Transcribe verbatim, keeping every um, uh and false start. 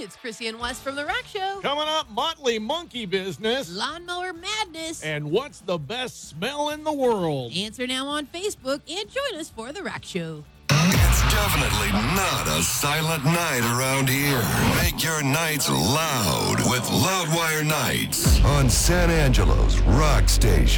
it's Chrissy and Wes from The Rack Show. Coming up, Motley Monkey Business. Lawnmower Madness. And what's the best smell in the world? Answer now on Facebook and join us for The Rack Show. It's definitely not a silent night around here. Make your nights loud with Loudwire Nights on San Angelo's Rock Station.